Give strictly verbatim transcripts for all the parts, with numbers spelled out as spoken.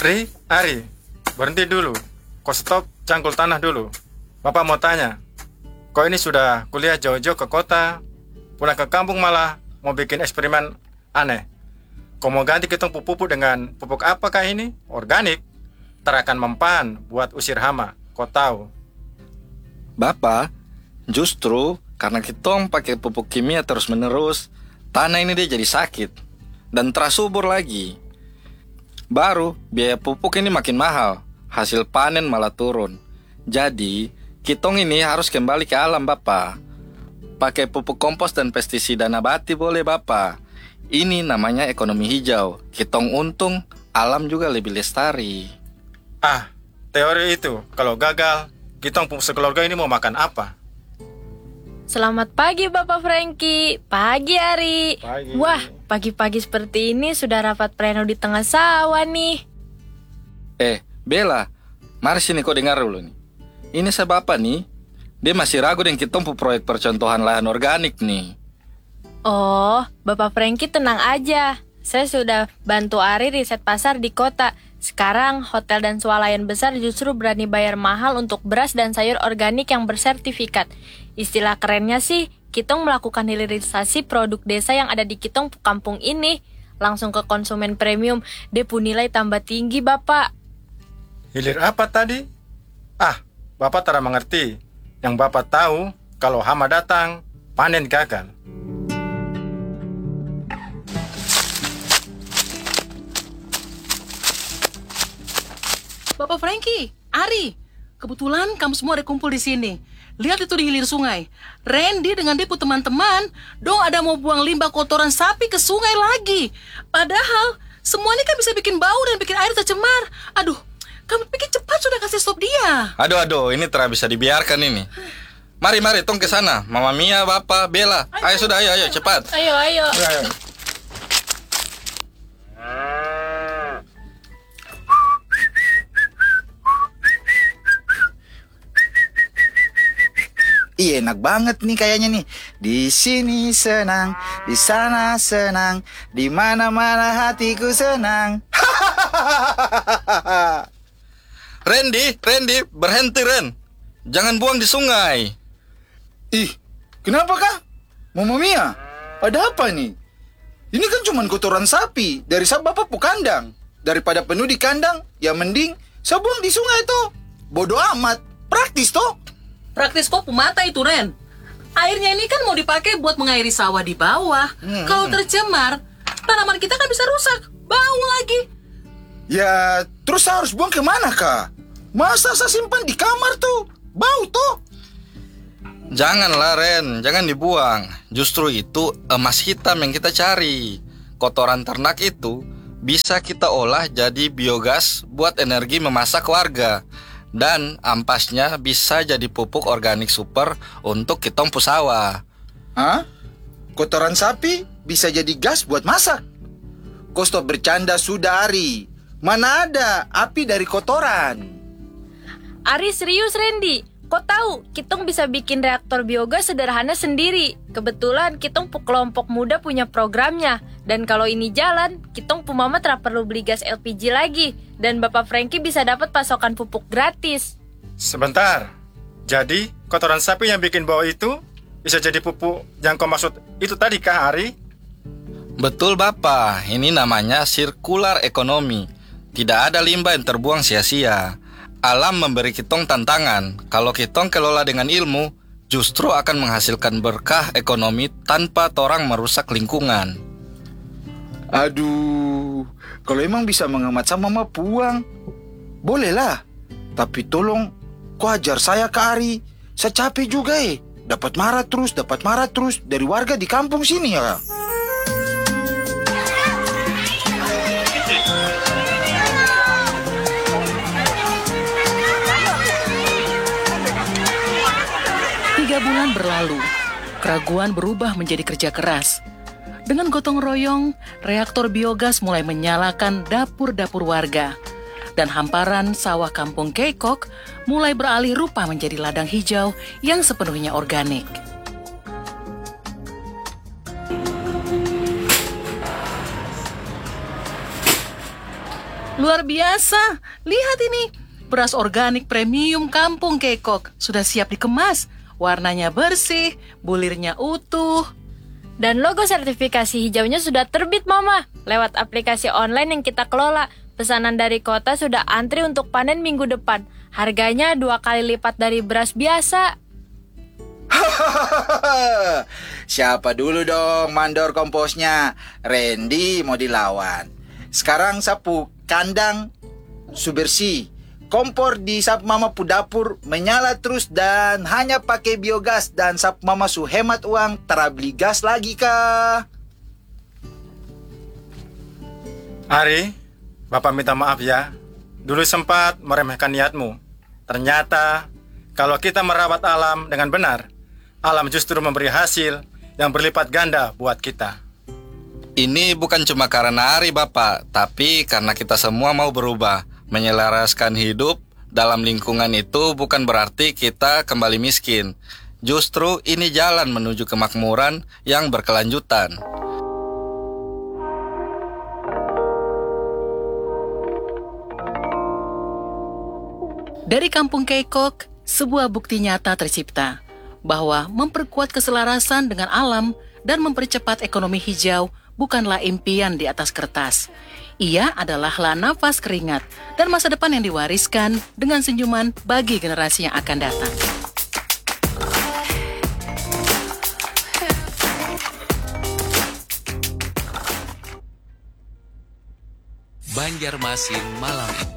Ri, Ari, berhenti dulu. Kau stop, cangkul tanah dulu. Bapak mau tanya, kau ini sudah kuliah jauh-jauh ke kota, pulang ke kampung malah mau bikin eksperimen aneh. Kau mau ganti kitong pupuk dengan pupuk apakah ini? Organik. Terakan mempan buat usir hama. Kau tahu. Bapak, justru karena kitong pakai pupuk kimia terus-menerus, tanah ini dia jadi sakit dan terasubur lagi. Baru biaya pupuk ini makin mahal, hasil panen malah turun. Jadi, kitong ini harus kembali ke alam, Bapak. Pakai pupuk kompos dan pestisida nabati boleh, Bapak. Ini namanya ekonomi hijau. Kitong untung, alam juga lebih lestari. Ah, teori itu, kalau gagal, kitong sekeluarga ini mau makan apa? Selamat pagi Bapak Franky. Pagi Ari. Pagi. Wah, pagi-pagi seperti ini sudah rapat pleno di tengah sawah nih. Eh, Bella, mari sini kau dengar dulu nih. Ini saya Bapak nih, dia masih ragu dengan kitong pu proyek percontohan lahan organik nih. Oh, Bapak Franky tenang aja. Saya sudah bantu Ari riset pasar di kota. Sekarang hotel dan swalayan besar justru berani bayar mahal untuk beras dan sayur organik yang bersertifikat. Istilah kerennya sih, kitong melakukan hilirisasi produk desa yang ada di kitong kampung ini. Langsung ke konsumen premium, depu nilai tambah tinggi, Bapak. Hilir apa tadi? Ah, Bapak tidak mengerti. Yang Bapak tahu, kalau hama datang, panen gagal. Bapak Franky, Ari, kebetulan kamu semua ada kumpul di sini. Lihat itu di hilir sungai. Randy dengan Depu teman-teman, dong ada mau buang limbah kotoran sapi ke sungai lagi. Padahal semua ini kan bisa bikin bau dan bikin air tercemar. Aduh, kamu pikir cepat sudah kasih stop dia. Aduh, aduh, ini tidak bisa dibiarkan ini. Mari, mari, tong ke sana. Mama Mia, Bapak, Bella. Ayo, sudah, ayo, ayo, cepat. Ayo, ayo. Ayo, ayo. Iya, enak banget nih kayaknya nih. Di sini senang, di sana senang, di mana-mana hatiku senang. Randy, Randy, berhenti, Ren. Jangan buang di sungai. Ih, kenapa kah? Mama Mia, ada apa nih? Ini kan cuma kotoran sapi dari bapak pu kandang. Daripada penuh di kandang, ya mending saya buang di sungai tuh. Bodoh amat, praktis toh. Praktis kok mata itu, Ren. Airnya ini kan mau dipakai buat mengairi sawah di bawah. Hmm. Kalau tercemar, tanaman kita kan bisa rusak. Bau lagi. Ya, terus saya harus buang kemana kah? Masa saya simpan di kamar tuh? Bau tuh. Janganlah, Ren. Jangan dibuang. Justru itu emas hitam yang kita cari. Kotoran ternak itu bisa kita olah jadi biogas buat energi memasak warga. Dan ampasnya bisa jadi pupuk organik super untuk kitong pusawa. Hah? Kotoran sapi bisa jadi gas buat masak? Kau stop bercanda sudah, Ari. Mana ada api dari kotoran? Ari serius, Randy. Kau tahu, kitong bisa bikin reaktor biogas sederhana sendiri. Kebetulan kitong pu kelompok muda punya programnya. Dan kalau ini jalan, kitong pu mama tidak perlu beli gas L P G lagi. Dan Bapak Franky bisa dapat pasokan pupuk gratis. Sebentar. Jadi, kotoran sapi yang bikin bau itu bisa jadi pupuk yang kau maksud itu tadi kah, Ari? Betul, Bapak. Ini namanya sirkular ekonomi. Tidak ada limbah yang terbuang sia-sia. Alam memberi kitong tantangan. Kalau kitong kelola dengan ilmu, justru akan menghasilkan berkah ekonomi tanpa torang merusak lingkungan. Aduh, kalau emang bisa menghemat sama mama buang, bolehlah. Tapi tolong, kau ajar saya ke Ari. Saya capek juga eh. Dapat marah terus, dapat marah terus dari warga di kampung sini ya. Tiga bulan berlalu, keraguan berubah menjadi kerja keras. Dengan gotong royong, reaktor biogas mulai menyalakan dapur-dapur warga. Dan hamparan sawah kampung Keikok mulai beralih rupa menjadi ladang hijau yang sepenuhnya organik. Luar biasa. Lihat ini. Beras organik premium Kampung Kekok. Sudah siap dikemas. Warnanya bersih, bulirnya utuh. Dan logo sertifikasi hijaunya sudah terbit, Mama. Lewat aplikasi online yang kita kelola. Pesanan dari kota sudah antri untuk panen minggu depan. Harganya dua kali lipat dari beras biasa. Siapa dulu dong mandor komposnya? Randy mau dilawan. Sekarang sapu kandang subersih. Kompor di sapu mama pu dapur menyala terus dan hanya pakai biogas dan sapu mama su hemat uang tara beli gas lagi kah? Ari, Bapak minta maaf ya. Dulu sempat meremehkan niatmu. Ternyata kalau kita merawat alam dengan benar, alam justru memberi hasil yang berlipat ganda buat kita. Ini bukan cuma karena Ari, Bapak, tapi karena kita semua mau berubah. Menyelaraskan hidup dalam lingkungan itu bukan berarti kita kembali miskin. Justru ini jalan menuju kemakmuran yang berkelanjutan. Dari Kampung Kekok, sebuah bukti nyata tercipta bahwa memperkuat keselarasan dengan alam dan mempercepat ekonomi hijau bukanlah impian di atas kertas. Ia adalah lah nafas keringat dan masa depan yang diwariskan dengan senyuman bagi generasi yang akan datang. Banjarmasin malam ini.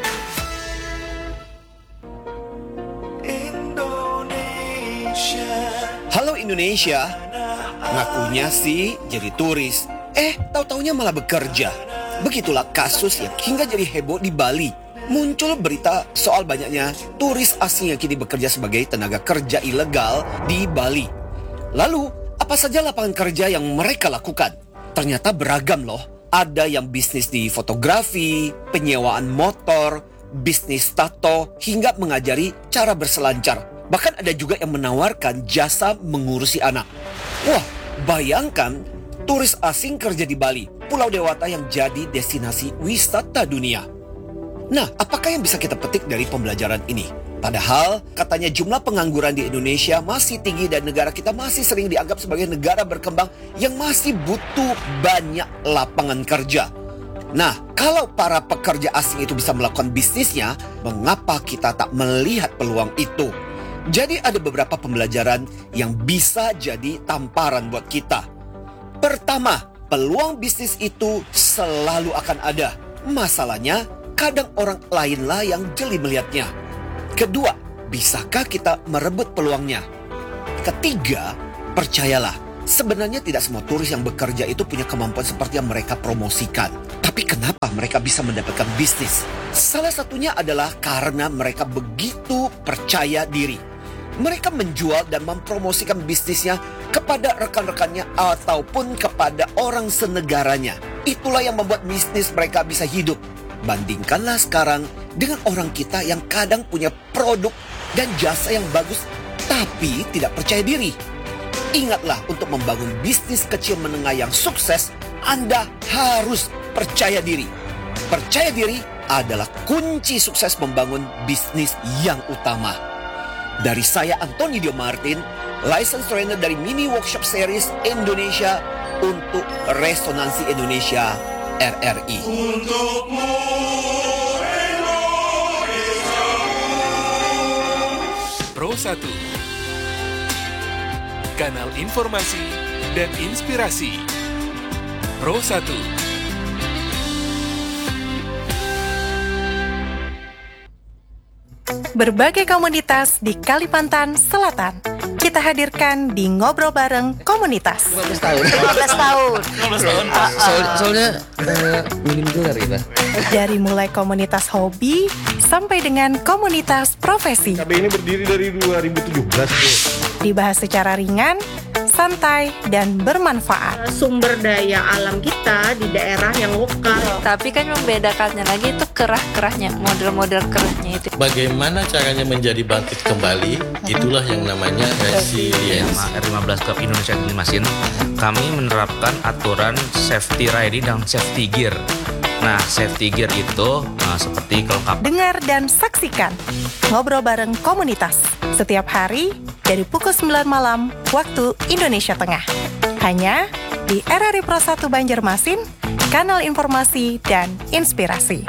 Halo Indonesia, ngakunya sih jadi turis, eh tahu-taunya malah bekerja. Begitulah kasus yang hingga jadi heboh di Bali. Muncul berita soal banyaknya turis asing yang kini bekerja sebagai tenaga kerja ilegal di Bali. Lalu, apa saja lapangan kerja yang mereka lakukan? Ternyata beragam loh. Ada yang bisnis di fotografi, penyewaan motor, bisnis tato, hingga mengajari cara berselancar. Bahkan ada juga yang menawarkan jasa mengurusi anak. Wah, bayangkan turis asing kerja di Bali, Pulau Dewata yang jadi destinasi wisata dunia. Nah, apakah yang bisa kita petik dari pembelajaran ini? Padahal, katanya jumlah pengangguran di Indonesia masih tinggi dan negara kita masih sering dianggap sebagai negara berkembang yang masih butuh banyak lapangan kerja. Nah, kalau para pekerja asing itu bisa melakukan bisnisnya, mengapa kita tak melihat peluang itu? Jadi ada beberapa pembelajaran yang bisa jadi tamparan buat kita. Pertama, peluang bisnis itu selalu akan ada. Masalahnya, kadang orang lainlah yang jeli melihatnya. Kedua, bisakah kita merebut peluangnya? Ketiga, percayalah, sebenarnya tidak semua turis yang bekerja itu punya kemampuan seperti yang mereka promosikan. Tapi kenapa mereka bisa mendapatkan bisnis? Salah satunya adalah karena mereka begitu percaya diri. Mereka menjual dan mempromosikan bisnisnya kepada rekan-rekannya ataupun kepada orang senegaranya. Itulah yang membuat bisnis mereka bisa hidup. Bandingkanlah sekarang dengan orang kita yang kadang punya produk dan jasa yang bagus tapi tidak percaya diri. Ingatlah, untuk membangun bisnis kecil menengah yang sukses, Anda harus percaya diri. Percaya diri adalah kunci sukses membangun bisnis yang utama. Dari saya, Antoni Dio Martin, license trainer dari Mini Workshop Series Indonesia untuk Resonansi Indonesia R R I. Untukmu Indonesia. Pro satu, kanal informasi dan inspirasi. Pro satu. Berbagai komunitas di Kalimantan Selatan kita hadirkan di Ngobrol Bareng Komunitas. lima belas tahun. lima belas tahun. lima belas tahun. Soal, soalnya uh, minim gelar kita. Dari mulai komunitas hobi sampai dengan komunitas profesi. K B ini berdiri dari dua ribu tujuh belas. Dibahas secara ringan, santai, dan bermanfaat. Sumber daya alam kita di daerah yang lokal. Tapi kan membedakannya lagi itu kerah-kerahnya, model-model kerahnya itu. Bagaimana caranya menjadi bangkit kembali, itulah yang namanya resiliensi. R lima belas Club Indonesia Kalimasin, kami menerapkan aturan safety riding dan safety gear. Nah, safety gear itu uh, seperti kelengkapan. Dengar dan saksikan Ngobrol Bareng Komunitas setiap hari dari pukul sembilan malam waktu Indonesia Tengah. Hanya di R R I Pro satu Banjarmasin, kanal informasi dan inspirasi.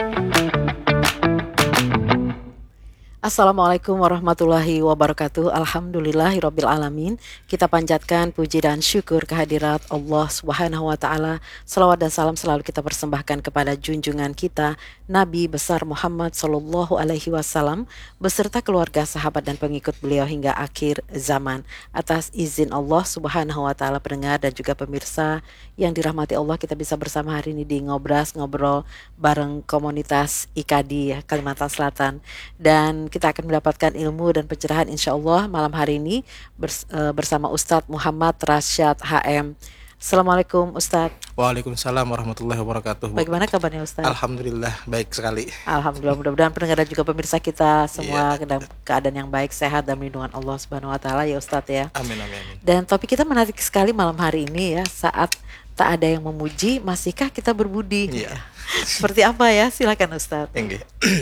Assalamualaikum warahmatullahi wabarakatuh. Alhamdulillahirabbil alamin. Kita panjatkan puji dan syukur kehadirat Allah Subhanahu wa taala. Selawat dan salam selalu kita persembahkan kepada junjungan kita Nabi besar Muhammad sallallahu alaihi wasallam beserta keluarga, sahabat dan pengikut beliau hingga akhir zaman. Atas izin Allah Subhanahu wa taala, pendengar dan juga pemirsa yang dirahmati Allah, kita bisa bersama hari ini di Ngobras, ngobrol bareng komunitas I K A D I ya, Kalimantan Selatan. Dan kita akan mendapatkan ilmu dan pencerahan insya Allah malam hari ini bers- bersama Ustadz Muhammad Rasyad H M. Assalamualaikum Ustadz. Waalaikumsalam warahmatullahi wabarakatuh. Bagaimana kabarnya Ustadz? Alhamdulillah baik sekali. Alhamdulillah, mudah-mudahan pendengar dan juga pemirsa kita semua yeah. dalam keadaan yang baik, sehat dan melindungan Allah Subhanahu wa taala ya Ustadz ya. Amin amin amin. Dan topik kita menarik sekali malam hari ini ya, saat tak ada yang memuji, masihkah kita berbudi? Iya. Seperti apa ya? Silakan Ustadz. Tinggi.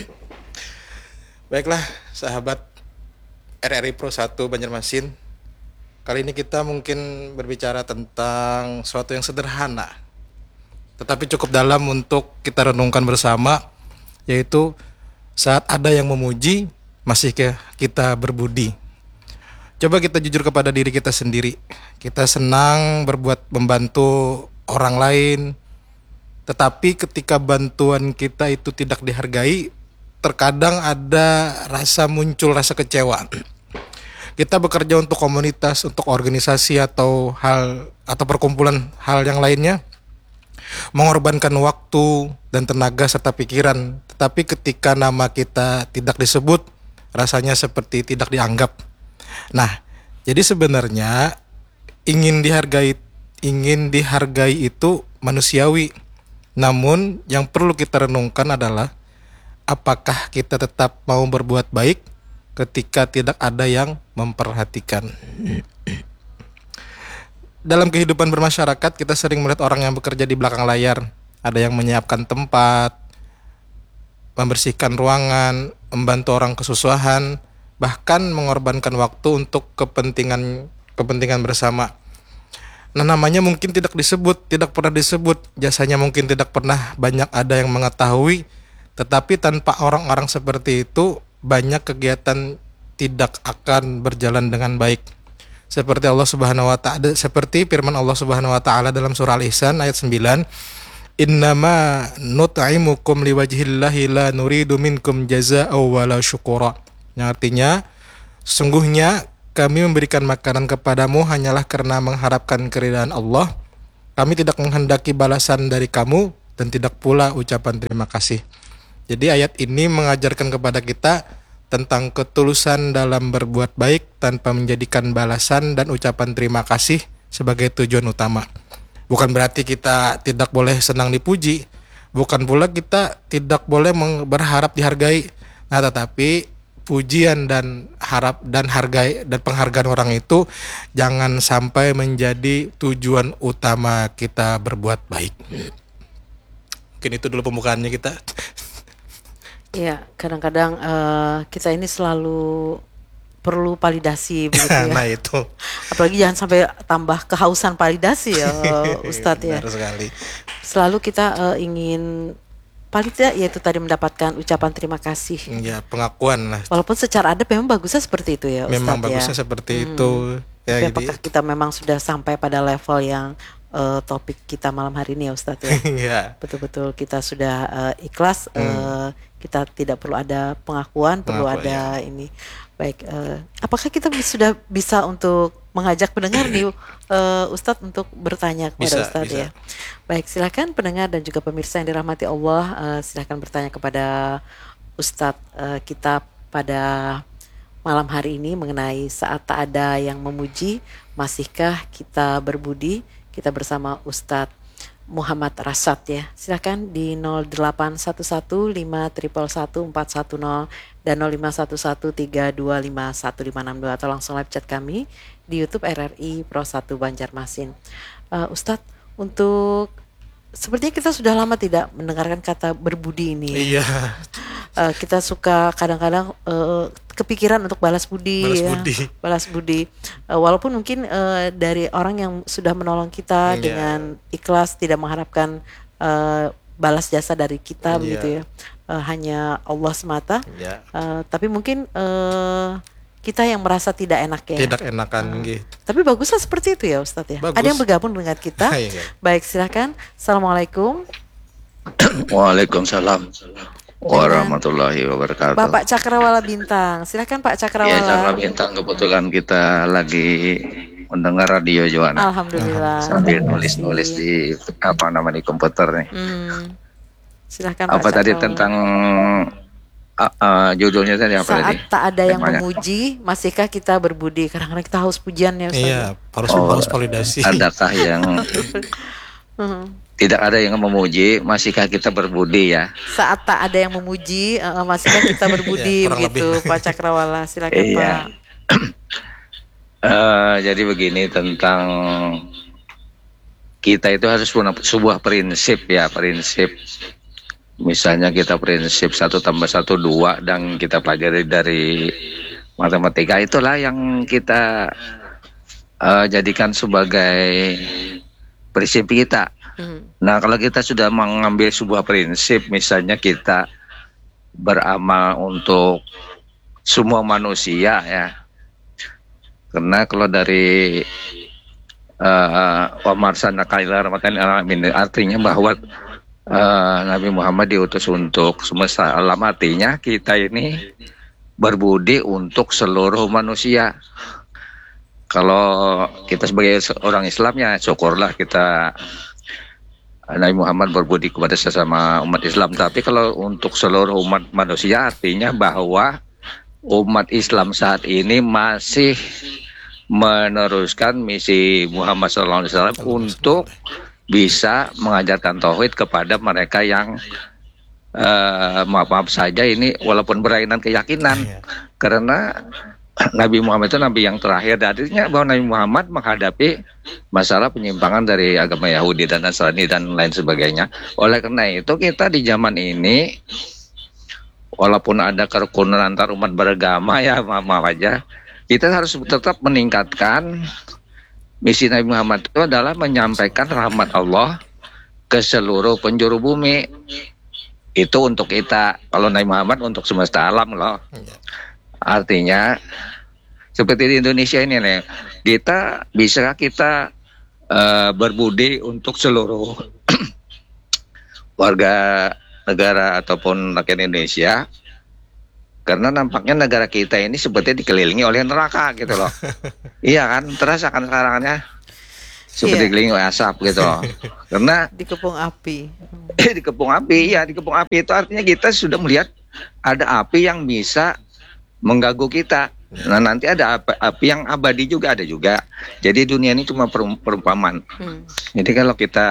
Baiklah sahabat R R I Pro satu Banjarmasin, kali ini kita mungkin berbicara tentang sesuatu yang sederhana tetapi cukup dalam untuk kita renungkan bersama, yaitu saat ada yang memuji masihkah kita berbudi. Coba kita jujur kepada diri kita sendiri. Kita senang berbuat membantu orang lain, tetapi ketika bantuan kita itu tidak dihargai, terkadang ada rasa muncul rasa kecewa. Kita bekerja untuk komunitas, untuk organisasi atau hal atau perkumpulan hal yang lainnya, mengorbankan waktu dan tenaga serta pikiran, tetapi ketika nama kita tidak disebut, rasanya seperti tidak dianggap. Nah, jadi sebenarnya ingin dihargai, ingin dihargai itu manusiawi. Namun yang perlu kita renungkan adalah apakah kita tetap mau berbuat baik ketika tidak ada yang memperhatikan. Dalam kehidupan bermasyarakat, kita sering melihat orang yang bekerja di belakang layar. Ada yang menyiapkan tempat, membersihkan ruangan, membantu orang kesusahan, bahkan mengorbankan waktu untuk kepentingan kepentingan bersama. Nah, namanya mungkin tidak disebut, tidak pernah disebut, jasanya mungkin tidak pernah banyak ada yang mengetahui. Tetapi tanpa orang-orang seperti itu, banyak kegiatan tidak akan berjalan dengan baik. Seperti Allah Subhanahu wa taala, seperti firman Allah Subhanahu wa taala dalam surah Al-Ihsan ayat sembilan, "Innama nut'imukum liwajhillahi la nuridu minkum jazaa'an wala syukura." Yang artinya, sungguhnya kami memberikan makanan kepadamu hanyalah karena mengharapkan keridhaan Allah. Kami tidak menghendaki balasan dari kamu dan tidak pula ucapan terima kasih. Jadi ayat ini mengajarkan kepada kita tentang ketulusan dalam berbuat baik tanpa menjadikan balasan dan ucapan terima kasih sebagai tujuan utama. Bukan berarti kita tidak boleh senang dipuji, bukan pula kita tidak boleh berharap dihargai. Nah, tetapi pujian dan harap dan hargai dan penghargaan orang itu jangan sampai menjadi tujuan utama kita berbuat baik. Mungkin itu dulu pembukaannya kita. Ya, kadang-kadang uh, kita ini selalu perlu validasi begitu ya. Nah itu. Apalagi jangan sampai tambah kehausan validasi ya Ustadz ya. Benar sekali. Selalu kita uh, ingin paling tidak yaitu tadi mendapatkan ucapan terima kasih. Ya, pengakuan lah. Walaupun secara adab memang bagusnya seperti itu ya Ustadz. Memang bagusnya ya. seperti hmm. itu. Ya, Tapi jadi... apakah kita memang sudah sampai pada level yang uh, topik kita malam hari ini ya Ustadz ya. Ya. Betul-betul kita sudah uh, ikhlas. Hmm. Uh, kita tidak perlu ada pengakuan, perlu Pengakuan, ada ya. ini. Baik, uh, apakah kita sudah bisa untuk mengajak pendengar nih uh, Ustadz untuk bertanya kepada bisa, Ustadz bisa. Ya. Baik, silakan pendengar dan juga pemirsa yang dirahmati Allah, uh, silakan bertanya kepada Ustadz uh, kita pada malam hari ini mengenai saat tak ada yang memuji, masihkah kita berbudi? Kita bersama Ustadz Muhammad Rasyad ya. Silakan di nol delapan satu satu lima satu satu empat satu nol dan nol lima satu satu tiga dua lima satu lima enam dua atau langsung live chat kami di YouTube R R I Pro satu Banjarmasin. Uh, Ustadz, untuk sepertinya kita sudah lama tidak mendengarkan kata berbudi ini. Iya. Uh, kita suka kadang-kadang uh, kepikiran untuk balas budi, Balas ya. budi. balas budi. Uh, walaupun mungkin uh, dari orang yang sudah menolong kita Iya. dengan ikhlas, tidak mengharapkan uh, balas jasa dari kita, Iya. begitu ya. Uh, hanya Allah semata. Iya. Uh, tapi mungkin uh, kita yang merasa tidak enak ya. Tidak enakan gitu. Tapi baguslah seperti itu ya Ustadz ya. Bagus. Ada yang bergabung dengan kita. Iya. Baik, silakan. Assalamualaikum. Waalaikumsalam warahmatullahi wabarakatuh. Bapak Cakrawala Bintang. Silakan Pak Cakrawala. Ya, Cakra Bintang, kebetulan kita lagi mendengar radio Joana. Alhamdulillah. Sambil nulis-nulis di apa nama di komputer nih. Hmm. Silakan Apa Pak tadi Cakrawala. tentang uh, uh, judulnya tadi apa Saat tadi? tak ada yang Temanya. memuji, masihkah kita berbudi? Kadang-kadang kita haus pujian ya Ustaz. Iya, harus Oh, harus validasi. Adakah yang Hmm. tidak ada yang memuji, masihkah kita berbudi ya? Saat tak ada yang memuji, uh, masihkah kita berbudi Iya, kurang begitu lebih. Pak Cakrawala. Silakan Iya. Pak. Eh, jadi begini tentang kita itu harus punya sebuah prinsip ya, prinsip. Misalnya kita prinsip satu tambah satu dua dan kita pelajari dari matematika, itulah yang kita eh, jadikan sebagai prinsip kita. Hmm. Nah, kalau kita sudah mengambil sebuah prinsip, misalnya kita beramal untuk semua manusia ya. Karena kalau dari uh, Omar Sanakaila Rahmatan Alamin, artinya bahwa uh, Nabi Muhammad diutus untuk semesta alam, artinya kita ini berbudi untuk seluruh manusia. Kalau kita sebagai orang Islam ya syukurlah kita Nabi Muhammad berbudi kepada sesama umat Islam. Tapi kalau untuk seluruh umat manusia, artinya bahwa umat Islam saat ini masih meneruskan misi Muhammad shallallahu alaihi wasallam untuk bisa mengajarkan tauhid kepada mereka yang uh, maaf maaf saja ini walaupun berlainan keyakinan. Karena Nabi Muhammad itu Nabi yang terakhir, artinya bahwa Nabi Muhammad menghadapi masalah penyimpangan dari agama Yahudi dan Nasrani dan lain sebagainya. Oleh karena itu kita di zaman ini, walaupun ada kerukunan antar umat beragama ya maaf-maaf aja, kita harus tetap meningkatkan misi Nabi Muhammad itu adalah menyampaikan rahmat Allah ke seluruh penjuru bumi. Itu untuk kita, kalau Nabi Muhammad untuk semesta alam loh. Artinya seperti di Indonesia ini nih, kita bisa kita uh, berbudi untuk seluruh warga negara ataupun rakyat Indonesia, karena nampaknya negara kita ini seperti dikelilingi oleh neraka gitu loh. Iya kan, terasa kan sekarangnya seperti Iya. dikelilingi oleh asap gitu loh. Karena Dikepung api. dikepung api, ya dikepung api itu artinya kita sudah melihat ada api yang bisa mengganggu kita. Nah nanti ada api, api yang abadi juga ada juga. Jadi dunia ini cuma perum- perumpamaan. Hmm. Jadi kalau kita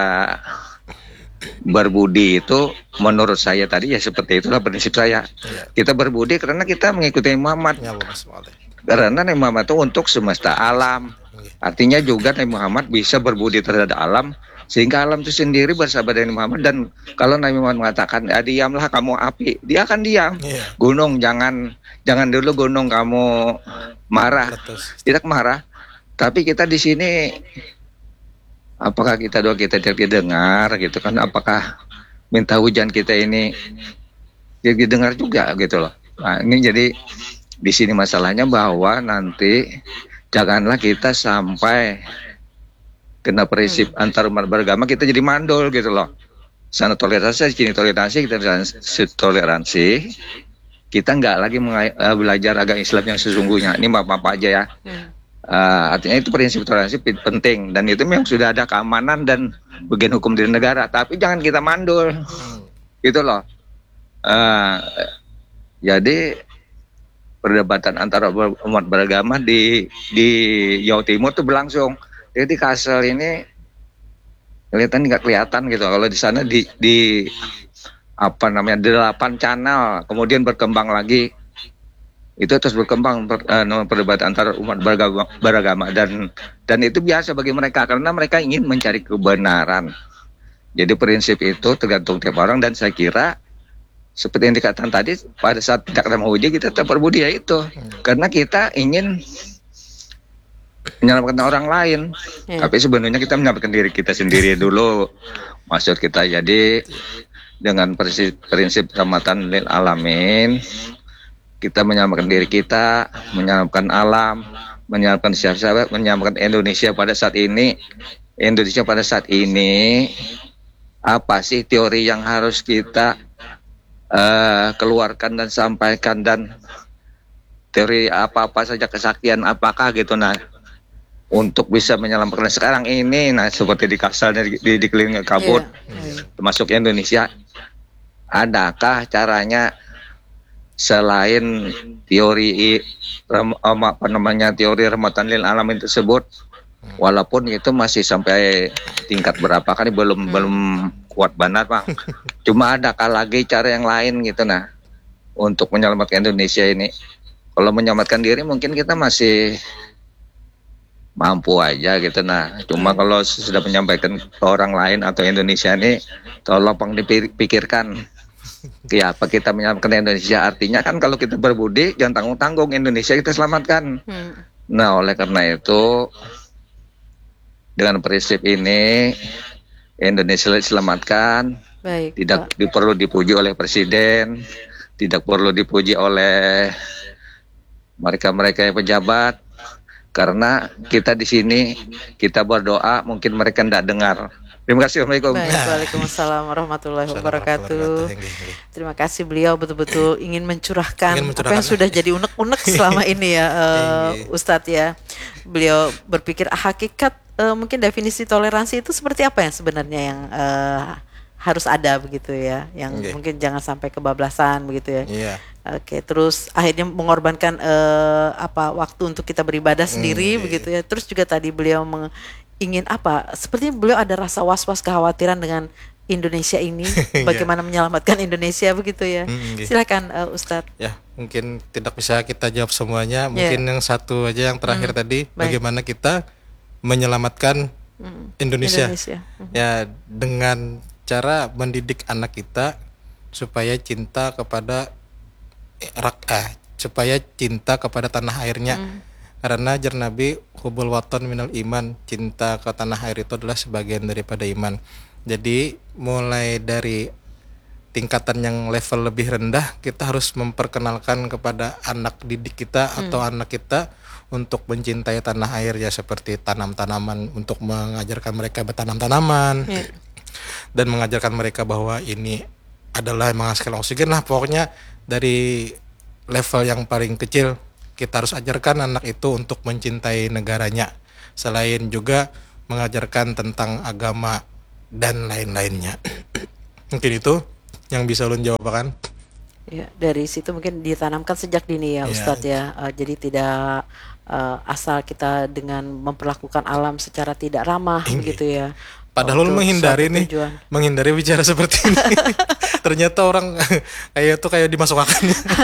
berbudi itu menurut saya tadi ya seperti itulah prinsip saya. Kita berbudi karena kita mengikuti Muhammad. Karena Nabi Muhammad itu untuk semesta alam. Artinya juga Nabi Muhammad bisa berbudi terhadap alam, sehingga alam itu sendiri bersahabat dengan Muhammad. Dan kalau Nabi Muhammad mengatakan, ya, diamlah kamu api, dia akan diam. Gunung jangan jangan dulu gunung kamu marah, tidak marah. Tapi kita di sini, apakah kita doa kita tidak didengar gitu kan? Apakah minta hujan kita ini tidak didengar juga gitu loh. Nah ini jadi di sini masalahnya bahwa nanti janganlah kita sampai kena prinsip hmm. antar umat beragama kita jadi mandul gitu loh. Sana toleransi, sini toleransi, kita toleransi. Kita nggak lagi menga- uh, belajar agama Islam yang sesungguhnya. Ini apa-apa aja ya. Hmm. Uh, artinya itu prinsip toleransi penting dan itu memang sudah ada keamanan dan bagian hukum di negara. Tapi jangan kita mandul, hmm. gitu loh. Uh, jadi perdebatan antara umat beragama di di Jawa Timur tuh berlangsung. Jadi di Kasel ini kelihatan nggak kelihatan gitu. Kalau di sana di di apa namanya delapan channel, kemudian berkembang lagi. Itu terus berkembang per, uh, perdebatan antara umat beragama, beragama dan dan itu biasa bagi mereka karena mereka ingin mencari kebenaran. Jadi prinsip itu tergantung tiap orang, dan saya kira seperti yang dikatakan tadi, pada saat tidak ada menguji kita tetap berbudi ya itu. Karena kita ingin menyelamatkan orang lain. Ya. Tapi sebenarnya kita menyelamatkan diri kita sendiri dulu. Maksud kita jadi dengan prinsip, prinsip rahmatan lil alamin, kita menyelamatkan diri kita, menyelamatkan alam, menyelamatkan siapa-siapa, menyelamatkan Indonesia pada saat ini. Indonesia pada saat ini, apa sih teori yang harus kita uh, keluarkan dan sampaikan, dan teori apa-apa saja kesaktian apakah gitu, nah untuk bisa menyelamatkan sekarang ini, nah seperti di Kalsel, di, di, di keliling kabut, yeah. termasuk Indonesia, adakah caranya selain teori apa namanya teori rahmatan lil alamin tersebut, walaupun itu masih sampai tingkat berapa kan belum hmm. belum kuat benar Bang. Cuma adakah lagi cara yang lain gitu nah untuk menyelamatkan Indonesia ini? Kalau menyelamatkan diri mungkin kita masih mampu aja gitu nah. Cuma kalau sudah menyampaikan ke orang lain atau Indonesia ini, tolong Bang dipikirkan. Ya, apa kita menyelamatkan Indonesia, artinya kan kalau kita berbudi jangan tanggung-tanggung, Indonesia kita selamatkan. Hmm. Nah, oleh karena itu dengan prinsip ini Indonesia diselamatkan. Baik, tidak di, perlu dipuji oleh presiden, tidak perlu dipuji oleh mereka-mereka yang pejabat, karena kita di sini kita berdoa mungkin mereka tidak dengar. Terima kasih. Assalamualaikum. Baik, Waalaikumsalam warahmatullahi wabarakatuh. Terima kasih, beliau betul-betul ingin mencurahkan, ingin mencurahkan apa yang sudah jadi unek-unek selama ini ya, uh, Ustadz ya. Beliau berpikir ah, hakikat uh, mungkin definisi toleransi itu seperti apa yang sebenarnya yang uh, harus ada begitu ya, yang okay. mungkin jangan sampai kebablasan begitu ya. Yeah. Oke, okay, terus akhirnya mengorbankan uh, apa waktu untuk kita beribadah sendiri mm, begitu ya. Terus juga tadi beliau meng, ingin apa? Sepertinya beliau ada rasa was-was kekhawatiran dengan Indonesia ini, bagaimana menyelamatkan Indonesia begitu ya. Mm, okay. Silakan uh, Ustadz. Ya, mungkin tidak bisa kita jawab semuanya. Mungkin yeah. yang satu aja yang terakhir mm, tadi, baik. Bagaimana kita menyelamatkan mm, Indonesia. Indonesia. Mm. Ya, dengan cara mendidik anak kita supaya cinta kepada rakah, supaya cinta kepada tanah airnya. Mm. Karena ajar Nabi hubul waton minal iman, cinta ke tanah air itu adalah sebagian daripada iman. Jadi mulai dari tingkatan yang level lebih rendah, kita harus memperkenalkan kepada anak didik kita mm. atau anak kita untuk mencintai tanah air ya, seperti tanam-tanaman, untuk mengajarkan mereka bertanam tanaman. Mm. Dan mengajarkan mereka bahwa ini adalah menghasilkan oksigen lah, pokoknya dari level yang paling kecil kita harus ajarkan anak itu untuk mencintai negaranya, selain juga mengajarkan tentang agama dan lain-lainnya. Mungkin itu yang bisa ulun jawabkan. Ya, dari situ mungkin ditanamkan sejak dini ya, ya. Ustadz ya. Uh, jadi tidak uh, asal kita dengan memperlakukan alam secara tidak ramah begitu ya. Padahal lu menghindari nih, tujuan. menghindari bicara seperti ini. Ternyata orang kayak itu kayak dimasukkan.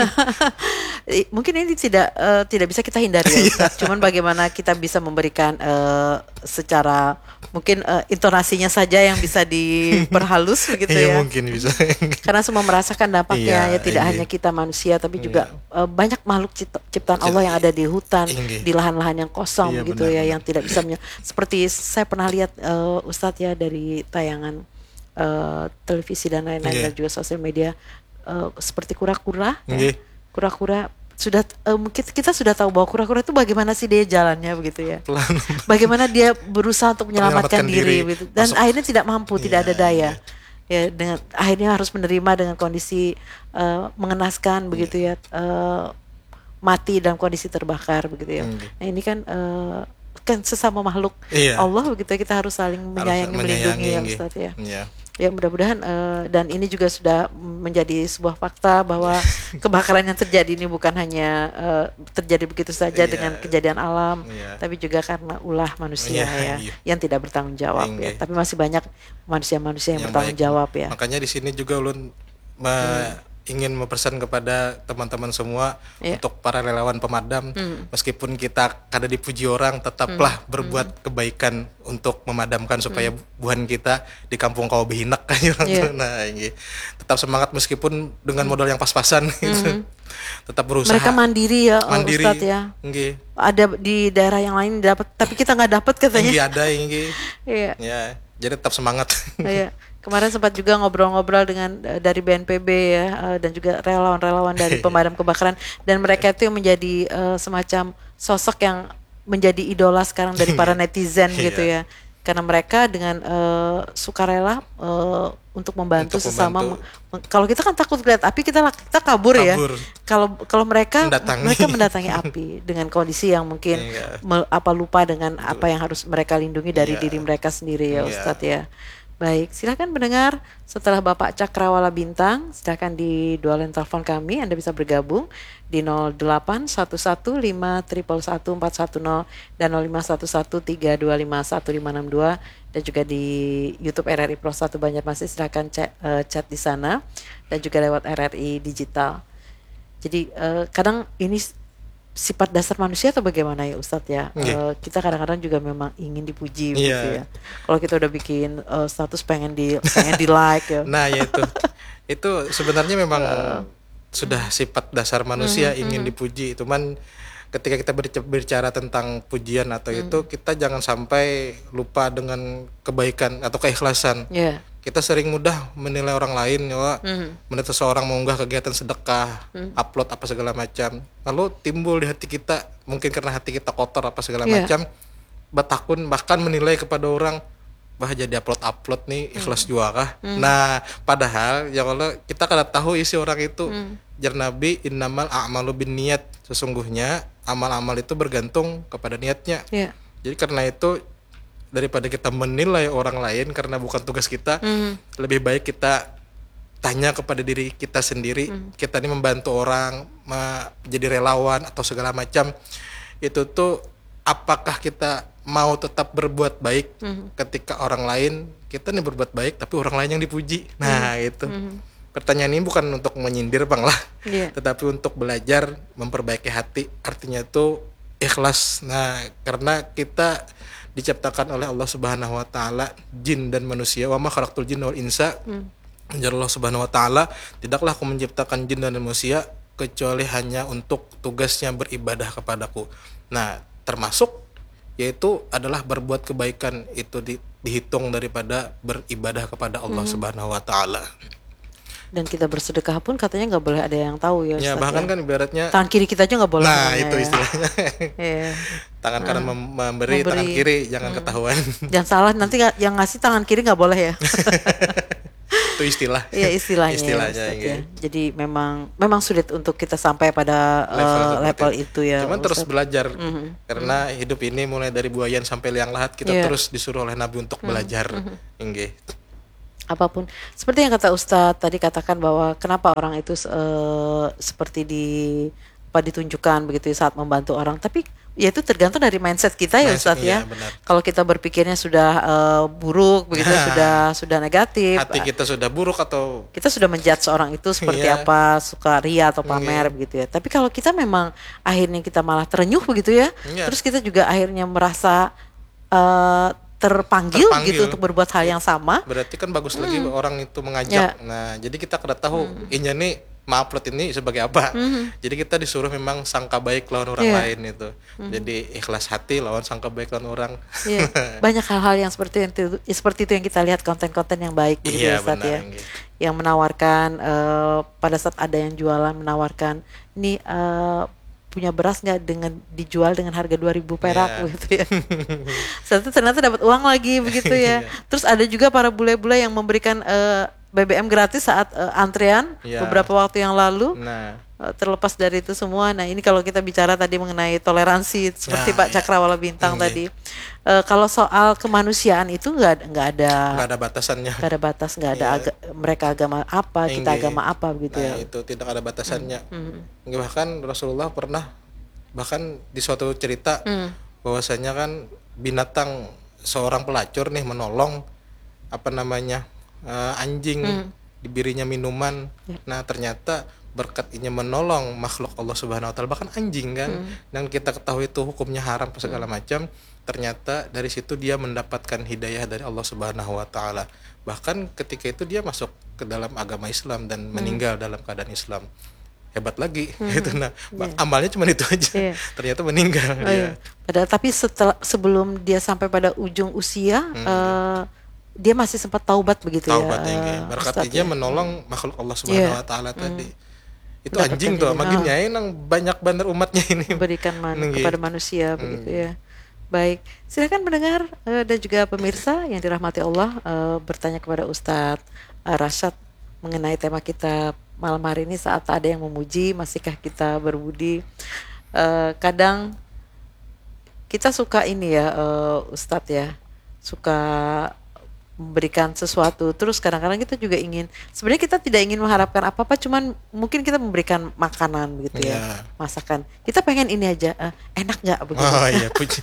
Mungkin ini tidak uh, tidak bisa kita hindari ya, Ustaz. Cuman bagaimana kita bisa memberikan uh, secara mungkin uh, intonasinya saja yang bisa diperhalus begitu ya. Mungkin bisa. Karena semua merasakan dampaknya ya, tidak iya. hanya kita manusia tapi iya. juga uh, banyak makhluk cipta, ciptaan Allah yang ada di hutan, iya. di lahan-lahan yang kosong iya, begitu benar, ya, benar. yang tidak bisa menye- seperti saya pernah lihat uh, Ustadz ya dari tayangan uh, televisi dan lain-lain yeah. dan juga sosial media uh, seperti kura-kura yeah. ya. Kura-kura sudah uh, kita, kita sudah tahu bahwa kura-kura itu bagaimana sih dia jalannya begitu ya. Pelan. Bagaimana dia berusaha untuk menyelamatkan diri, diri gitu. Dan Masuk. akhirnya tidak mampu, yeah, tidak ada daya. Yeah. Ya dengan akhirnya harus menerima dengan kondisi uh, mengenaskan yeah. begitu ya. Uh, mati dalam kondisi terbakar begitu ya. Mm. Nah, ini kan uh, kan sesama makhluk iya. Allah begitu, kita harus saling menyayangi, harus melindungi ya Ustaz ya. Iya. Ya mudah-mudahan uh, dan ini juga sudah menjadi sebuah fakta bahwa kebakaran yang terjadi ini bukan hanya uh, terjadi begitu saja iya. dengan kejadian alam, iya. tapi juga karena ulah manusia iya, ya iya. yang tidak bertanggung jawab iya. ya. Tapi masih banyak manusia-manusia yang, yang bertanggung baik. jawab ya. Makanya di sini juga ulun me- hmm. ingin mempesan kepada teman-teman semua Iya. untuk para relawan pemadam, Hmm. meskipun kita kada dipuji orang, tetaplah Hmm. berbuat kebaikan untuk memadamkan supaya Hmm. buhan kita di kampung kau behinak kan orang Iya. tuh. Nah, ini tetap semangat meskipun dengan modal yang pas-pasan gitu. Hmm. Tetap berusaha. Mereka mandiri ya, oh, Mandiri. Ustadz ya. Nggih. Ada di daerah yang lain dapat, tapi kita nggak dapat katanya. Nggih ada nggih. Iya. Ya, jadi tetap semangat. Iya. Kemarin sempat juga ngobrol-ngobrol dengan uh, dari B N P B ya, uh, dan juga relawan-relawan dari pemadam kebakaran, dan mereka itu yang menjadi uh, semacam sosok yang menjadi idola sekarang dari para netizen gitu ya, karena mereka dengan uh, sukarela uh, untuk membantu Untuk sesama. membantu. Me- Kalau kita kan takut lihat api, kita kita kabur, ya. Kabur. Kalau kalau mereka Mendatangi. mereka mendatangi api dengan kondisi yang mungkin Iya. me- apa lupa dengan apa yang harus mereka lindungi dari Iya. diri mereka sendiri ya, Iya. Ustadz ya. Baik, silakan mendengar setelah Bapak Cakrawala Bintang, silakan di dua line telepon kami, Anda bisa bergabung di nol delapan satu satu lima satu satu satu empat satu nol dan nol lima satu satu tiga dua lima satu lima enam dua, dan juga di YouTube R R I Pro satu Banjarmasin, silakan chat, eh, chat di sana, dan juga lewat R R I Digital. Jadi eh, kadang ini sifat dasar manusia atau bagaimana ya Ustadz ya? Iya. Eh, kita kadang-kadang juga memang ingin dipuji Iya. gitu ya. Kalau kita udah bikin eh, status pengen di pengen di like ya. Nah, ya itu. Itu sebenarnya memang sudah sifat dasar manusia Mhm, ingin mhm. dipuji. Cuman ketika kita berce- berbicara tentang pujian atau Mhm. itu, kita jangan sampai lupa dengan kebaikan atau keikhlasan. Iya. Kita sering mudah menilai orang lain ya, Mhm. menilai seseorang mengunggah kegiatan sedekah, Mhm. upload apa segala macam. Lalu timbul di hati kita, mungkin karena hati kita kotor apa segala Iya. macam, batakun bahkan menilai kepada orang, bah jadi upload-upload nih ikhlas juga kah? Hmm. Nah, padahal ya kalau kita kada tahu isi orang itu. Hmm. Jar Nabi, innamal a'malu binniyat. Sesungguhnya amal-amal itu bergantung kepada niatnya. Iya. Jadi karena itu, daripada kita menilai orang lain karena bukan tugas kita, Hmm. lebih baik kita tanya kepada diri kita sendiri. Hmm. Kita ini membantu orang, menjadi relawan atau segala macam. Itu tuh apakah kita mau tetap berbuat baik Mhm. ketika orang lain, kita nih berbuat baik tapi orang lain yang dipuji. Nah, itu. Mhm. Pertanyaan ini bukan untuk menyindir Bang lah, Iya. tetapi untuk belajar memperbaiki hati. Artinya itu ikhlas. Nah, karena kita diciptakan oleh Allah Subhanahu wa taala jin dan manusia. Wa ma khalaqtul jinna wal insa. Hmm. Menjadi Allah Subhanahu wa taala, tidaklah aku menciptakan jin dan manusia kecuali hanya untuk tugasnya beribadah kepadaku. Nah, termasuk yaitu adalah berbuat kebaikan, itu di, dihitung daripada beribadah kepada Allah Mhm. Subhanahu wa taala. Dan kita bersedekah pun katanya nggak boleh ada yang tahu ya. Ya, Ustadz bahkan ya. kan ibaratnya Tangan kiri kita aja nggak boleh. Nah, namanya itu ya. istilahnya. Iya. Tangan kanan Nah, mem- memberi, tangan memberi. kiri jangan Hmm. ketahuan. Jangan salah, nanti nggak- yang ngasih tangan kiri nggak boleh ya. Itu istilah. Iya istilahnya, Istilahnya, ya, Ustadz, iya. ya. Jadi memang memang sulit untuk kita sampai pada Level eh, seperti level itu ya. Cuman terus Ustadz. belajar. Mhm. Karena hidup ini mulai dari buayan sampai liang lahat, kita Iya. terus disuruh oleh Nabi untuk Mhm, belajar. mhm. Inggih. Apapun, seperti yang kata Ustadz tadi, katakan bahwa kenapa orang itu eh, seperti di apa ditunjukkan begitu ya saat membantu orang, tapi ya itu tergantung dari mindset kita ya Mindset, Ustadz iya, ya. benar. Kalau kita berpikirnya sudah eh, buruk begitu, Nah. sudah sudah negatif, Hati kita sudah buruk atau kita sudah menjudge seorang itu seperti Iya. apa, suka ria atau pamer Iya. begitu ya. Tapi kalau kita memang akhirnya kita malah terenyuh begitu ya, Iya. terus kita juga akhirnya merasa eh, terpanggil, Terpanggil. gitu untuk berbuat hal yang sama. berarti kan bagus lagi Hmm. orang itu mengajak. Ya. Nah, jadi kita kada tahu inya nih ma-upload ini sebagai apa. Mhm. Jadi kita disuruh memang sangka baik lawan orang Iya. lain itu. Mhm. Jadi ikhlas hati lawan sangka baik lawan orang. Iya, banyak hal-hal yang seperti itu, seperti itu yang kita lihat, konten-konten yang baik begitu Iya, ya, Ustadz benar, ya. Inggih. Yang menawarkan eh, pada saat ada yang jualan menawarkan ini eh, punya beras nggak dengan dijual dengan harga dua ribu perak Iya. gitu ya. Setelah itu ternyata dapat uang lagi begitu ya. Iya. Terus ada juga para bule-bule yang memberikan eh, B B M gratis saat eh, antrean Iya. beberapa waktu yang lalu. Nah, Eh, terlepas dari itu semua, nah ini kalau kita bicara tadi mengenai toleransi seperti Nah, Pak iya. Cakrawala Bintang Iya. tadi, Eh, kalau soal kemanusiaan itu nggak nggak ada nggak ada batasannya. nggak ada batas, nggak ada Iya. aga- mereka agama apa, kita Inggih. agama apa begitu Nah, ya. itu tidak ada batasannya. Hmm. Nggih, bahkan Rasulullah pernah bahkan di suatu cerita Hmm. bahwasanya kan binatang, seorang pelacur nih menolong apa namanya eh, anjing Hmm. diberinya minuman. Ya. Nah ternyata berkat ini menolong makhluk Allah Subhanahu Wa Taala, bahkan anjing kan, Hmm. dan kita ketahui itu hukumnya haram segala Hmm. macam. Ternyata dari situ dia mendapatkan hidayah dari Allah Subhanahu Wa Taala. Bahkan ketika itu dia masuk ke dalam agama Islam dan Hmm. meninggal dalam keadaan Islam. Hebat lagi Hmm. gitu. Nah Yeah. amalnya cuma itu aja. Yeah. Ternyata meninggal Oh, dia. iya. Padahal tapi setelah sebelum dia sampai pada ujung usia, Hmm. eh, dia masih sempat taubat begitu Taubat ya. yang eh, berkat Ustadz dia ya. menolong makhluk Allah Subhanahu Iya. Wa Taala tadi. Hmm. Itu Mendapatkan anjing tuh, hidayah. makin Ah. nyai nang banyak bandar umatnya ini. Memberikan man Nggih. kepada manusia Hmm. begitu ya. Baik, silakan pendengar eh, dan juga pemirsa yang dirahmati Allah eh, bertanya kepada Ustadz eh, Rashad mengenai tema kita malam hari ini, saat ada yang memuji, masihkah kita berbudi? Eh, kadang kita suka ini ya, eh, Ustadz ya, suka memberikan sesuatu, terus kadang-kadang kita juga ingin, sebenarnya kita tidak ingin mengharapkan apa-apa, cuman mungkin kita memberikan makanan begitu ya, Iya. masakan. Kita pengen ini aja, eh, enak nggak begitu? Oh iya, puji.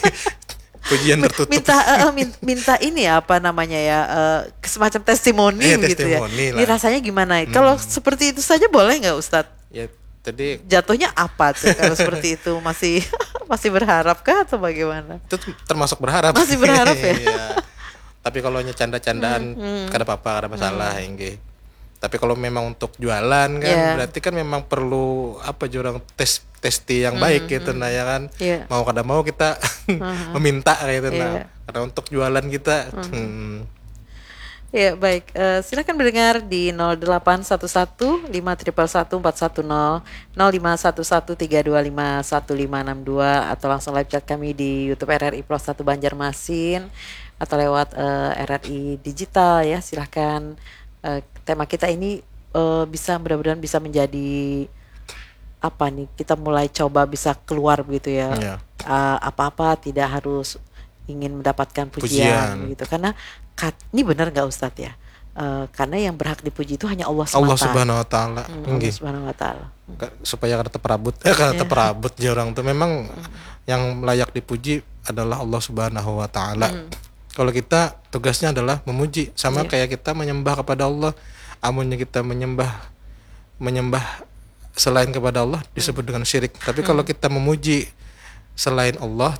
Pujian tertutup. minta eh, min- minta ini ya, apa namanya ya, eh, semacam testimoni Iya, gitu ya. testimoni Ini lah. rasanya gimana? Hmm. Kalau seperti itu saja boleh nggak Ustadz? Ya tadi Jatuhnya apa tuh kalau seperti itu, masih masih berharap kah atau bagaimana? itu termasuk berharap. Masih berharap ya? Iya. Tapi kalau nya canda-candaan Hmm, hmm. kada apa-apa, kada masalah ya nggih. Tapi kalau memang untuk jualan kan Yeah. berarti kan memang perlu apa jurang tes testi yang Hmm, baik hmm, gitu hmm. nah ya kan. Yeah. Mau kada mau kita Hmm. meminta gitu Yeah. nah. Karena untuk jualan kita Hmm. hmm, Ya baik, Eh, silakan mendengar di nol delapan satu satu lima satu satu empat satu nol, nol lima satu satu tiga dua lima satu lima enam dua, atau langsung live chat kami di YouTube R R I Pro satu Banjarmasin atau lewat eh, R R I Digital ya. Silahkan, eh, tema kita ini eh, bisa mudah-mudahan bisa menjadi apa nih, kita mulai coba bisa keluar begitu ya. Iya. Eh, apa-apa tidak harus ingin mendapatkan pujian, Pujian. gitu, karena kat, ini benar nggak Ustadz ya? Eh, karena yang berhak dipuji itu hanya Allah semata. Allah Subhanahu Wa Taala. Hmm, Allah Nggih. Subhanahu Wa Taala. Ka- supaya kada terperabot eh kada Iya. terperabot ya orang tuh memang yang layak dipuji adalah Allah Subhanahu Wa Taala. Hmm. Kalau kita tugasnya adalah memuji, sama Iya. kayak kita menyembah kepada Allah. Amunnya kita menyembah menyembah selain kepada Allah disebut dengan syirik. Tapi kalau Hmm. kita memuji selain Allah,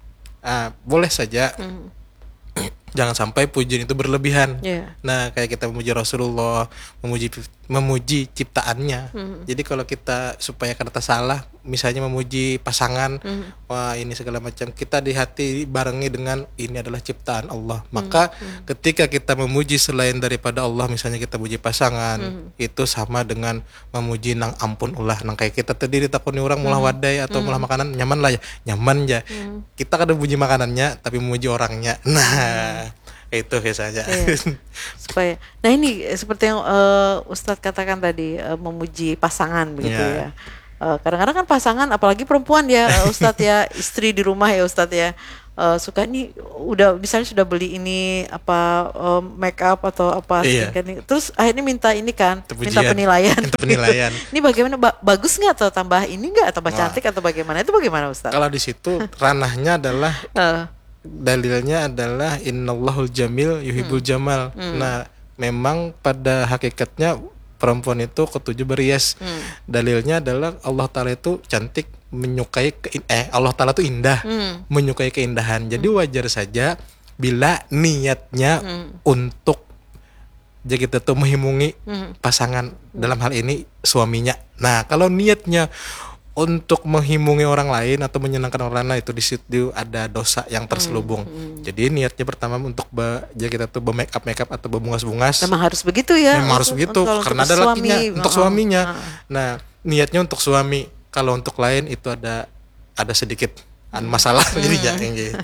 ah, boleh saja. Hmm. Jangan sampai pujian itu berlebihan. Iya. Nah, kayak kita memuji Rasulullah, memuji memuji ciptaannya. Mhm. Jadi kalau kita supaya kata salah, misalnya memuji pasangan, Mhm. wah ini segala macam, kita di hati barengi dengan ini adalah ciptaan Allah. Maka Mhm. ketika kita memuji selain daripada Allah, misalnya kita memuji pasangan, Mhm. itu sama dengan memuji nang ampun ulah. Nang kayak kita tadi ditakuni orang mulah Mhm. wadai atau Mhm. mulah makanan, nyaman lah ya, nyaman ya. Mhm. Kita kada puji makanannya, tapi memuji orangnya. Nah, itu biasanya. Iya. Supaya, nah ini eh, seperti yang eh, Ustadz katakan tadi, eh, memuji pasangan begitu Iya. ya. Eh, kadang-kadang kan pasangan, apalagi perempuan ya, eh, Ustadz ya, istri di rumah ya Ustadz ya, eh, suka nih udah misalnya sudah beli ini apa eh, make up atau apa, Iya. skincare nih, terus akhirnya minta ini kan, Pujian. minta penilaian. Minta penilaian. Ini bagaimana, ba- bagus nggak atau tambah ini nggak, tambah Wah. cantik atau bagaimana? Itu bagaimana Ustadz? Kalau di situ ranahnya adalah Eh, dalilnya adalah innallahul jamil yuhibbul jamal. Hmm. Nah, memang pada hakikatnya perempuan itu ketujuh berhias. Hmm. Dalilnya adalah Allah Taala itu cantik, menyukai kein- eh Allah Taala itu indah, Hmm. menyukai keindahan. Jadi wajar saja bila niatnya Hmm. untuk jadi kita tuh menghimungi Hmm. pasangan, dalam hal ini suaminya. Nah, kalau niatnya untuk menghimungi orang lain atau menyenangkan orang lain, itu di situ ada dosa yang terselubung. Hmm. Jadi niatnya pertama untuk be, jadi kita tuh be make up make up atau berbungas-bungas. Memang harus begitu ya. Memang harus untuk- begitu untuk- karena untuk ada suami. lakinya, untuk Oh, suaminya. ah. Nah, niatnya untuk suami. Kalau untuk lain itu ada ada sedikit an masalah jadinya kayak gitu.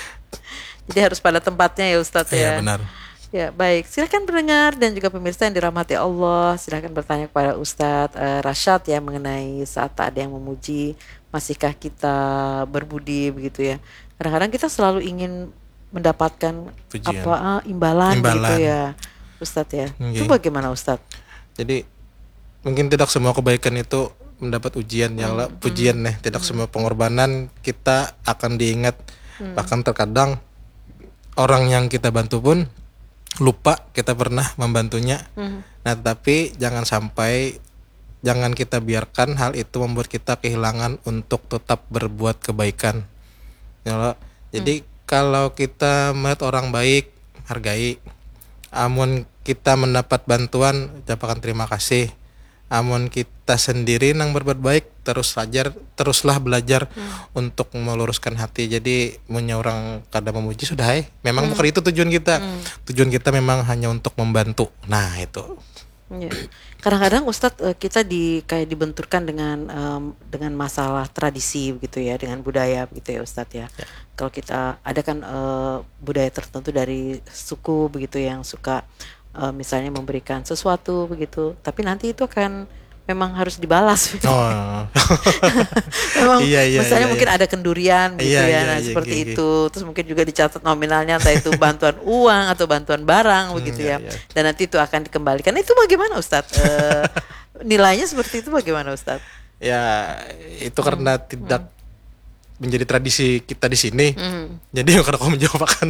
Jadi harus pada tempatnya ya Ustadz ya. Iya, benar. Ya baik, silakan pendengar dan juga pemirsa yang dirahmati Allah, silakan bertanya kepada Ustadz eh, Rashad ya mengenai saat ada yang memuji, masihkah kita berbudi begitu ya. Kadang-kadang kita selalu ingin mendapatkan Pujian. apa ah, imbalan, Imbalan. gitu ya Ustadz ya. Oke. Itu bagaimana Ustadz? Jadi mungkin tidak semua kebaikan itu mendapat ujian yang lah, pujian nih. Tidak semua pengorbanan kita akan diingat. Hmm. Bahkan terkadang orang yang kita bantu pun lupa kita pernah membantunya. Mhm. Nah, tetapi jangan sampai jangan kita biarkan hal itu membuat kita kehilangan untuk tetap berbuat kebaikan. Ya, jadi kalau kita melihat orang baik, hargai. Amun kita mendapat bantuan, ucapkan terima kasih. Amun kita sendiri nang berbuat baik, terus belajar, teruslah belajar Hmm. untuk meluruskan hati. Jadi punya orang kada memuji sudah, eh. Memang Hmm. bukan itu tujuan kita. Hmm. Tujuan kita memang hanya untuk membantu. Nah, itu. Iya. Kadang-kadang Ustadz eh, kita di kayak dibenturkan dengan em, dengan masalah tradisi begitu ya, dengan budaya begitu ya Ustadz ya. Kalau kita ada kan eh, budaya tertentu dari suku begitu yang suka eh, misalnya memberikan sesuatu begitu, tapi nanti itu akan memang harus dibalas. Oh. Memang Iya, iya, misalnya iya, mungkin iya. ada kendurian gitu Iya, ya, iya, nah iya, seperti iya, iya. itu. Terus mungkin juga dicatat nominalnya entah itu bantuan uang atau bantuan barang begitu iya, ya. iya. Dan nanti itu akan dikembalikan. Itu bagaimana Ustadz? Eh, nilainya seperti itu bagaimana Ustadz? Ya, itu karena tidak menjadi tradisi kita di sini. Hmm. Jadi karena kau menjawabkan.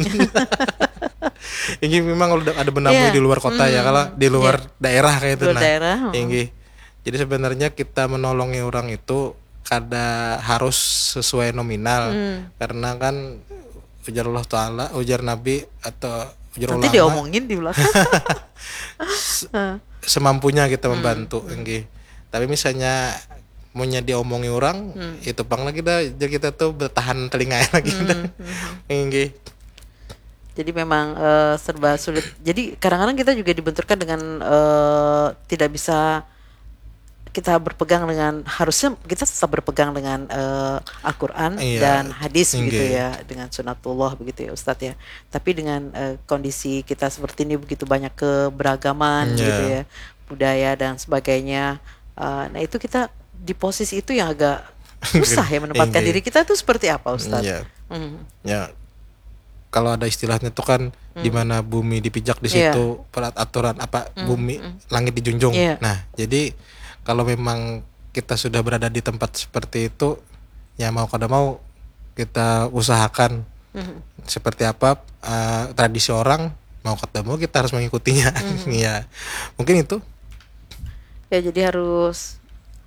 Ini memang kalau ada benamui Iya. di luar kota ya, Hmm. kalau di luar Iya. daerah kayak itu. Luar daerah, hmm. Ini. Jadi sebenarnya kita menolongi orang itu kada harus sesuai nominal, Hmm. karena kan ujar Allah Taala, ujar Nabi atau ujar Nanti ulama, diomongin di belakang. Heeh. semampunya kita membantu. Ini. Tapi misalnya maunya diomongi orang, Hmm. itu pang lagi dah, jadi kita tuh bertahan telinga lagi Hmm, dah. Ini. Jadi memang eh, serba sulit. Jadi kadang-kadang kita juga dibenturkan dengan eh, tidak bisa kita berpegang dengan, harusnya kita tetap berpegang dengan eh, Al-Quran Iya, dan hadis begitu inggih. ya, dengan sunatullah begitu ya Ustadz ya. Tapi dengan eh, kondisi kita seperti ini begitu banyak keberagaman Iya. gitu ya, budaya dan sebagainya. Eh, nah itu kita di posisi itu yang agak susah ya menempatkan Inggih. diri kita itu seperti apa Ustadz? Iya. Mhm. Ya, kalau ada istilahnya tuh kan di mana bumi dipijak di Iya. situ perat aturan apa Hmm, bumi hmm. langit dijunjung. Iya. Nah, jadi kalau memang kita sudah berada di tempat seperti itu, ya mau kada mau kita usahakan Mhm. seperti apa eh, tradisi orang, mau kada mau kita harus mengikutinya. Mhm. Ya, mungkin itu. Ya jadi harus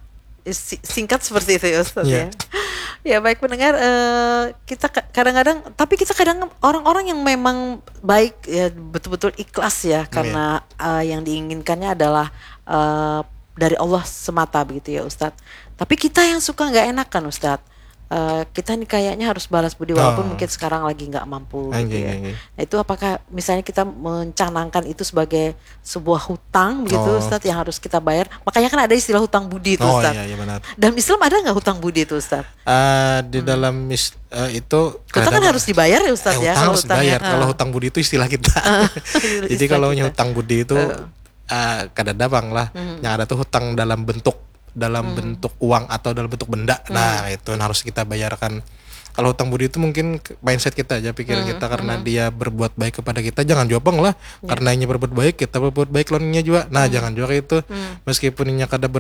si- singkat seperti itu ya Ustadz Iya. ya. Ya baik pendengar, eh, kita ka- kadang-kadang, tapi kita kadang orang-orang yang memang baik ya, betul-betul ikhlas ya, karena eh, yang diinginkannya adalah eh, dari Allah semata begitu ya Ustadz. Tapi kita yang suka nggak enakan Ustadz. Eh, kita nih kayaknya harus balas budi walaupun Oh. mungkin sekarang lagi nggak mampu gitu Anjing, ya. anjing. Nah itu apakah misalnya kita mencanangkan itu sebagai sebuah hutang begitu Oh. Ustadz yang harus kita bayar? Makanya kan ada istilah hutang budi itu Oh, Ustadz. iya, iya, benar. Dalam Islam ada nggak hutang budi itu Ustadz? Eh, di dalam mis- eh, itu Hutang kan kadang- harus dibayar ya Ustadz Eh, ya? hutang kalau harus hutangnya, dibayar. Kalau eh. hutang budi itu istilah kita. Jadi Istilah kalau kita. hutang budi itu Eh. eh, kada ada bang lah. Mhm. Yang ada tuh hutang dalam bentuk dalam Mhm. bentuk uang atau dalam bentuk benda. Mhm. Nah, itu yang harus kita bayarkan. Kalau hutang budi itu mungkin ke- mindset kita aja, pikiran Mhm, kita, karena mhm. dia berbuat baik kepada kita, jangan juga bang lah. Ya. Karena ini berbuat baik, kita berbuat baik lawannya juga. Nah, Mhm. jangan juga itu. Mhm. Meskipun ini kada ber